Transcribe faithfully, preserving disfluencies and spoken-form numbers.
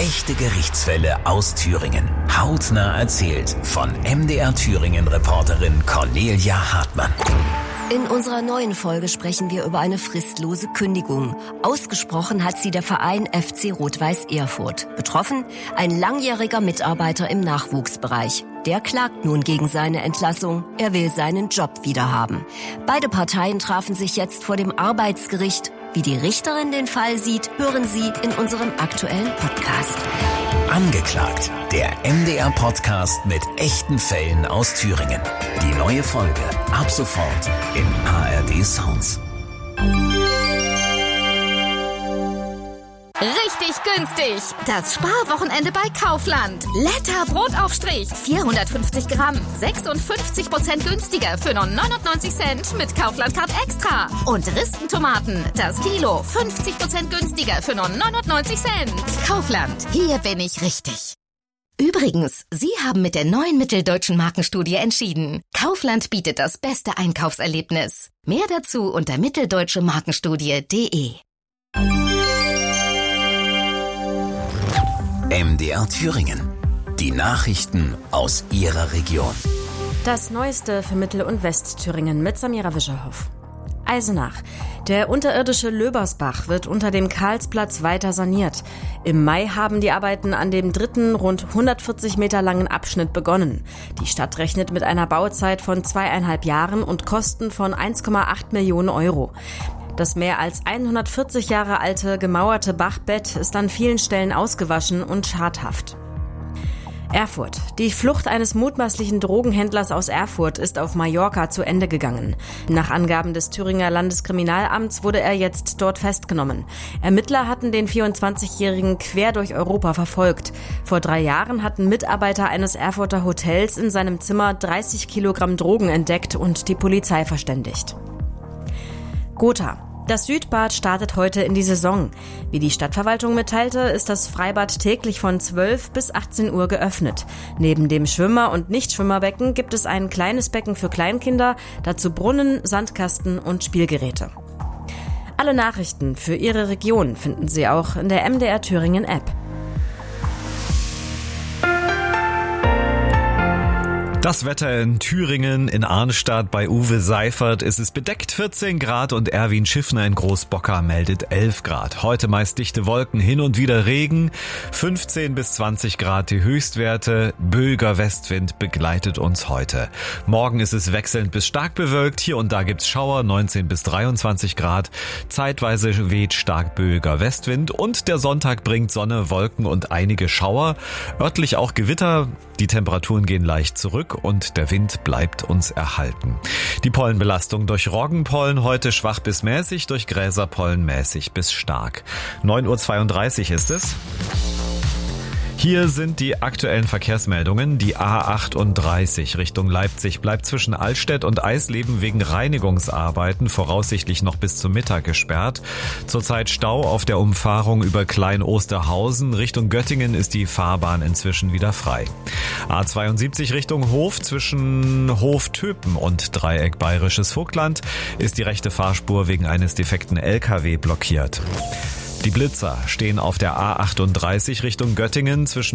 Echte Gerichtsfälle aus Thüringen. Hautnah erzählt von M D R Thüringen-Reporterin Cornelia Hartmann. In unserer neuen Folge sprechen wir über eine fristlose Kündigung. Ausgesprochen hat sie der Verein F C Rot-Weiß Erfurt. Betroffen ein langjähriger Mitarbeiter im Nachwuchsbereich. Der klagt nun gegen seine Entlassung. Er will seinen Job wiederhaben. Beide Parteien trafen sich jetzt vor dem Arbeitsgericht. Wie die Richterin den Fall sieht, hören Sie in unserem aktuellen Podcast. Angeklagt, der M D R-Podcast mit echten Fällen aus Thüringen. Die neue Folge ab sofort in A R D Sounds. Richtig günstig. Das Sparwochenende bei Kaufland. Letter Brotaufstrich. vierhundertfünfzig Gramm. sechsundfünfzig Prozent günstiger für nur neunundneunzig Cent mit Kaufland Card Extra. Und Ristentomaten. Das Kilo. fünfzig Prozent günstiger für nur neunundneunzig Cent. Kaufland. Hier bin ich richtig. Übrigens, Sie haben mit der neuen Mitteldeutschen Markenstudie entschieden. Kaufland bietet das beste Einkaufserlebnis. Mehr dazu unter mitteldeutsche markenstudie punkt de. M D R Thüringen. Die Nachrichten aus Ihrer Region. Das Neueste für Mittel- und Westthüringen mit Samira Wischerhoff. Eisenach. Der unterirdische Löbersbach wird unter dem Karlsplatz weiter saniert. Im Mai haben die Arbeiten an dem dritten, rund hundertvierzig Meter langen Abschnitt begonnen. Die Stadt rechnet mit einer Bauzeit von zweieinhalb Jahren und Kosten von eins Komma acht Millionen Euro. Das mehr als hundertvierzig Jahre alte gemauerte Bachbett ist an vielen Stellen ausgewaschen und schadhaft. Erfurt. Die Flucht eines mutmaßlichen Drogenhändlers aus Erfurt ist auf Mallorca zu Ende gegangen. Nach Angaben des Thüringer Landeskriminalamts wurde er jetzt dort festgenommen. Ermittler hatten den vierundzwanzigjährigen quer durch Europa verfolgt. Vor drei Jahren hatten Mitarbeiter eines Erfurter Hotels in seinem Zimmer dreißig Kilogramm Drogen entdeckt und die Polizei verständigt. Gotha. Das Südbad startet heute in die Saison. Wie die Stadtverwaltung mitteilte, ist das Freibad täglich von zwölf bis achtzehn Uhr geöffnet. Neben dem Schwimmer- und Nichtschwimmerbecken gibt es ein kleines Becken für Kleinkinder, dazu Brunnen, Sandkasten und Spielgeräte. Alle Nachrichten für Ihre Region finden Sie auch in der M D R Thüringen App. Das Wetter in Thüringen, in Arnstadt bei Uwe Seifert ist es bedeckt vierzehn Grad und Erwin Schiffner in Großbocker meldet elf Grad. Heute meist dichte Wolken, hin und wieder Regen, fünfzehn bis zwanzig Grad die Höchstwerte, böiger Westwind begleitet uns heute. Morgen ist es wechselnd bis stark bewölkt, hier und da gibt's Schauer, neunzehn bis dreiundzwanzig Grad, zeitweise weht stark böiger Westwind und der Sonntag bringt Sonne, Wolken und einige Schauer, örtlich auch Gewitter, die Temperaturen gehen leicht zurück und der Wind bleibt uns erhalten. Die Pollenbelastung durch Roggenpollen heute schwach bis mäßig, durch Gräserpollen mäßig bis stark. neun Uhr zweiunddreißig ist es. Hier sind die aktuellen Verkehrsmeldungen. Die A achtunddreißig Richtung Leipzig bleibt zwischen Allstedt und Eisleben wegen Reinigungsarbeiten voraussichtlich noch bis zum Mittag gesperrt. Zurzeit Stau auf der Umfahrung über Klein-Osterhausen. Richtung Göttingen ist die Fahrbahn inzwischen wieder frei. A zweiundsiebzig Richtung Hof zwischen Hof-Töpen und Dreieck Bayerisches Vogtland ist die rechte Fahrspur wegen eines defekten L K W blockiert. Die Blitzer stehen auf der A achtunddreißig Richtung Göttingen zwischen